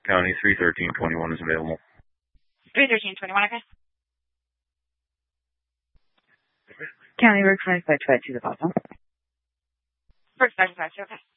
County 31321 is available. 31321, okay. County Work 552 to the bottom. Work 552, okay.